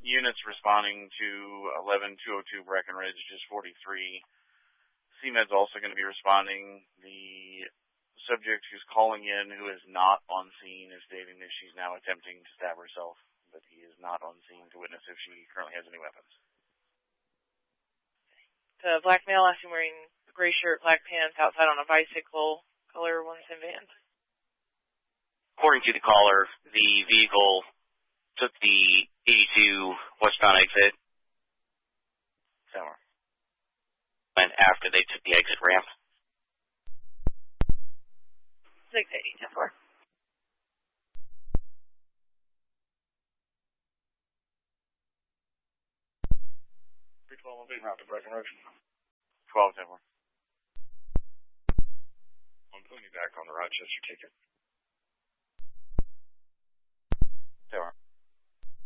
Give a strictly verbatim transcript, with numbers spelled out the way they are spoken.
units responding to eleven two oh two Breckenridge, just forty-three. C MED's also going to be responding. The subject who's calling in, who is not on scene, is stating that she's now attempting to stab herself, but he is not on scene to witness if she currently has any weapons. The black male, I assume wearing gray shirt, black pants, outside on a bicycle, color one ten van. According to the caller, the vehicle took the eighty-two westbound exit. Sour. And after they took the exit ramp. six eighty, ten four. three twelve, big route to Breckenridge. twelve, ten four. I'm putting you back on the Rochester ticket. There are.